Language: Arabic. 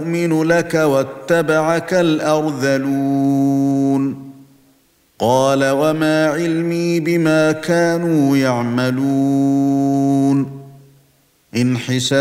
أَنُؤْمِنُ لَكَ وَاتَّبَعَكَ الْأَرْذَلُونَ قَالَ وَمَا عِلْمِي بِمَا كَانُوا يَعْمَلُونَ إِنْ حِسَابِي